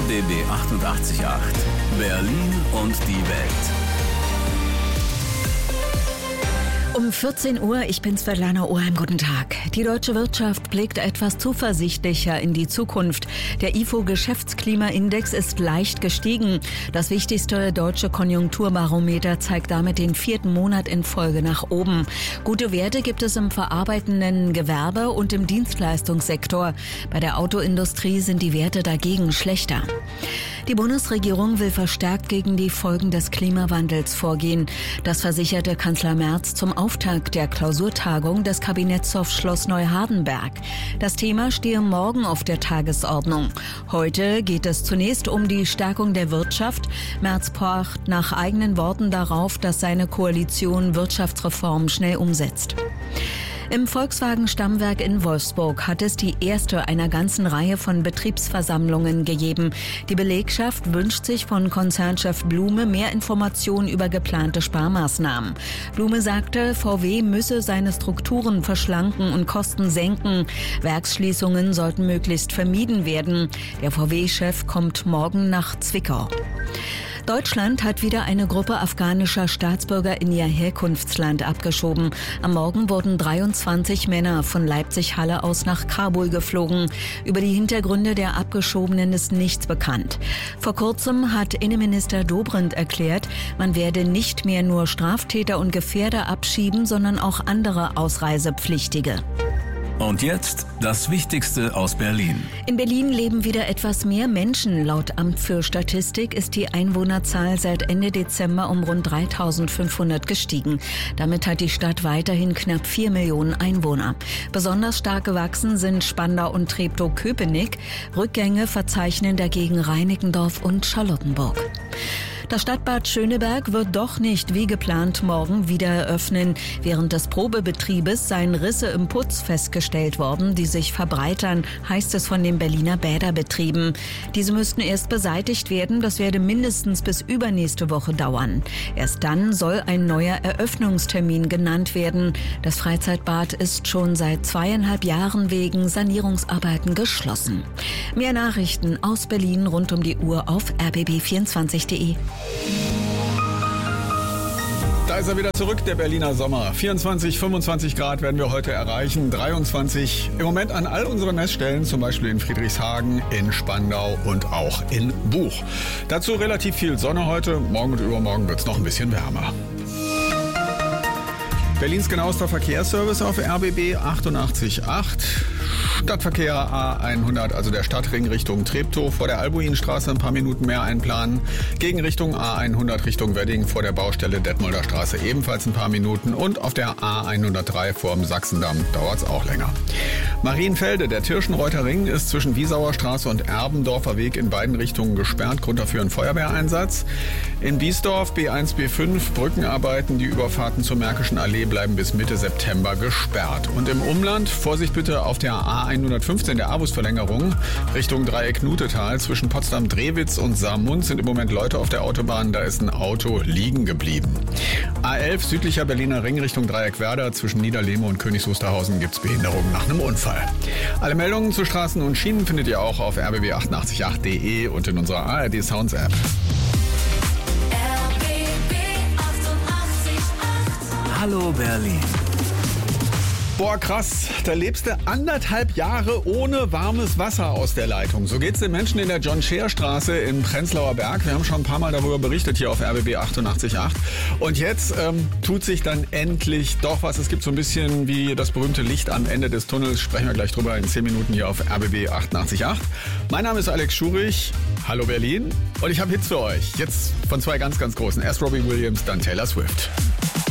RBB 88.8 Berlin und die Welt. Um 14 Uhr, ich bin Svetlana Oheim, guten Tag. Die deutsche Wirtschaft blickt etwas zuversichtlicher in die Zukunft. Der IFO-Geschäftsklimaindex ist leicht gestiegen. Das wichtigste deutsche Konjunkturbarometer zeigt damit den 4. Monat in Folge nach oben. Gute Werte gibt es im verarbeitenden Gewerbe und im Dienstleistungssektor. Bei der Autoindustrie sind die Werte dagegen schlechter. Die Bundesregierung will verstärkt gegen die Folgen des Klimawandels vorgehen. Das versicherte Kanzler Merz zum Auftakt der Klausurtagung des Kabinetts auf Schloss Neuhardenberg. Das Thema stehe morgen auf der Tagesordnung. Heute geht es zunächst um die Stärkung der Wirtschaft. Merz pocht nach eigenen Worten darauf, dass seine Koalition Wirtschaftsreformen schnell umsetzt. Im Volkswagen-Stammwerk in Wolfsburg hat es die erste einer ganzen Reihe von Betriebsversammlungen gegeben. Die Belegschaft wünscht sich von Konzernchef Blume mehr Informationen über geplante Sparmaßnahmen. Blume sagte, VW müsse seine Strukturen verschlanken und Kosten senken. Werksschließungen sollten möglichst vermieden werden. Der VW-Chef kommt morgen nach Zwickau. Deutschland hat wieder eine Gruppe afghanischer Staatsbürger in ihr Herkunftsland abgeschoben. Am Morgen wurden 23 Männer von Leipzig-Halle aus nach Kabul geflogen. Über die Hintergründe der Abgeschobenen ist nichts bekannt. Vor kurzem hat Innenminister Dobrindt erklärt, man werde nicht mehr nur Straftäter und Gefährder abschieben, sondern auch andere Ausreisepflichtige. Und jetzt das Wichtigste aus Berlin. In Berlin leben wieder etwas mehr Menschen. Laut Amt für Statistik ist die Einwohnerzahl seit Ende Dezember um rund 3.500 gestiegen. Damit hat die Stadt weiterhin knapp 4 Millionen Einwohner. Besonders stark gewachsen sind Spandau und Treptow-Köpenick. Rückgänge verzeichnen dagegen Reinickendorf und Charlottenburg. Das Stadtbad Schöneberg wird doch nicht wie geplant morgen wieder eröffnen. Während des Probebetriebes seien Risse im Putz festgestellt worden, die sich verbreitern, heißt es von den Berliner Bäderbetrieben. Diese müssten erst beseitigt werden, das werde mindestens bis übernächste Woche dauern. Erst dann soll ein neuer Eröffnungstermin genannt werden. Das Freizeitbad ist schon seit 2,5 Jahren wegen Sanierungsarbeiten geschlossen. Mehr Nachrichten aus Berlin rund um die Uhr auf rbb24.de. Da ist er wieder zurück, der Berliner Sommer. 24, 25 Grad werden wir heute erreichen, 23 im Moment an all unseren Messstellen, zum Beispiel in Friedrichshagen, in Spandau und auch in Buch. Dazu relativ viel Sonne heute, morgen und übermorgen wird es noch ein bisschen wärmer. Berlins genauester Verkehrsservice auf RBB 88.8. Stadtverkehr A100, also der Stadtring Richtung Treptow, vor der Albuinstraße ein paar Minuten mehr einplanen. Gegenrichtung A100 Richtung Wedding vor der Baustelle Detmolder Straße ebenfalls ein paar Minuten. Und auf der A103 vor dem Sachsendamm dauert es auch länger. Marienfelde, der Tirschenreuther Ring, ist zwischen Wiesauer Straße und Erbendorfer Weg in beiden Richtungen gesperrt. Grund dafür ein Feuerwehreinsatz. In Biesdorf B1, B5 Brückenarbeiten. Die Überfahrten zur Märkischen Allee bleiben bis Mitte September gesperrt. Und im Umland, Vorsicht bitte auf der A115, der Abusverlängerung Richtung Dreieck Nutetal. Zwischen Potsdam-Drewitz und Saarmund sind im Moment Leute auf der Autobahn. Da ist ein Auto liegen geblieben. A11 südlicher Berliner Ring Richtung Dreieck Werder. Zwischen Niederlehme und Königs Wusterhausen gibt es Behinderungen nach einem Unfall. Alle Meldungen zu Straßen und Schienen findet ihr auch auf rbb888.de und in unserer ARD Sounds App. Hallo Berlin. Boah, krass, da lebst du 1,5 Jahre ohne warmes Wasser aus der Leitung. So geht's den Menschen in der John-Scheer-Straße in Prenzlauer Berg. Wir haben schon ein paar Mal darüber berichtet hier auf RBB 88.8. Und jetzt tut sich dann endlich doch was. Es gibt so ein bisschen wie das berühmte Licht am Ende des Tunnels. Sprechen wir gleich drüber in 10 Minuten hier auf RBB 88.8. Mein Name ist Alex Schurich. Hallo Berlin. Und ich habe Hits für euch. Jetzt von 2 ganz, ganz großen. Erst Robbie Williams, dann Taylor Swift.